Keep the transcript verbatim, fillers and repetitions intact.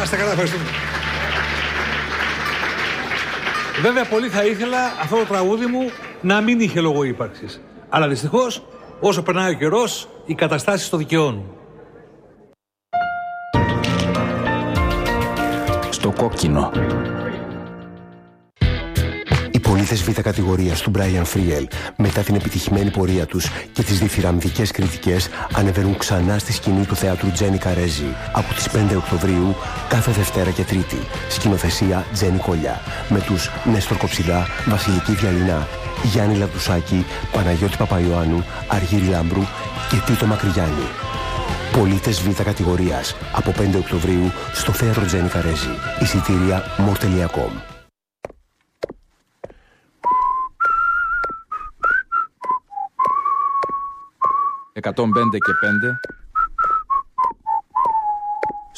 είστε καλά, ευχαριστούμε. Βέβαια, πολύ θα ήθελα αυτό το τραγούδι μου να μην είχε λόγο ύπαρξης. Αλλά δυστυχώς, όσο περνάει ο καιρός, οι καταστάσεις το δικαιώνουν. Στο κόκκινο. Οι πολίτες Β' κατηγορίας του Brian Friel, μετά την επιτυχημένη πορεία τους και τις διθυραμβικές κριτικές, ανεβαίνουν ξανά στη σκηνή του θεάτρου Τζένι Καρέζη από τις πέντε Οκτωβρίου, κάθε Δευτέρα και Τρίτη. Σκηνοθεσία Τζένι Κολιά, με τους Νέστορ Κοψιδά, Βασιλική Διαλυνά, Γιάννη Λαμπτουσάκη, Παναγιώτη Παπαϊωάννου, Αργύρη Λάμπρου και Τίτο Μακρυγιάννη. Πολίτες Β' κατηγορίας, από πέντε Οκτωβρίου στο θέατρο Τζένι Καρέζη. Εισιτήρια μορ τελεία κομ. εκατόν πέντε και πέντε